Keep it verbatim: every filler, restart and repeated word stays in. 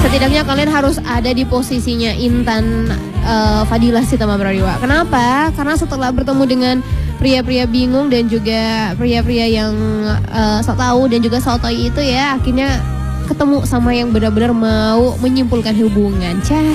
Setidaknya kalian harus ada di posisinya Intan uh, Fadilah Sita Mawriwa. Kenapa? Karena setelah bertemu dengan pria-pria bingung dan juga pria-pria yang uh, sok tahu dan juga sotoy itu ya, akhirnya ketemu sama yang benar-benar mau menyimpulkan hubungan. Cah.